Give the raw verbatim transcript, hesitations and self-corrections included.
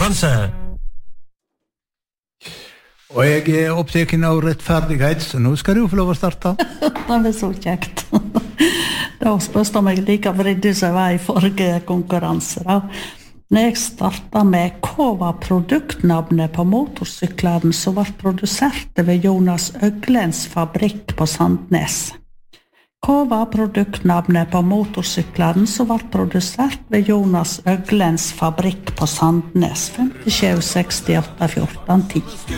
konkurranse. Og jeg er opptaken av rettferdighet, så nå skal du få lov å starte. Det er så kjekt. Da spørs det meg like vridd som jeg var i forrige konkurranse. Da. Når jeg startet med hva var produktnavnet på motorsyklene som var produsert ved Jonas Øglens fabrikk på Sandnes. Hva var produktnavnet på motorsyklene som var produsert ved Jonas Øglens fabrikk på Sandnes? fem sju seks åtte fjorten ti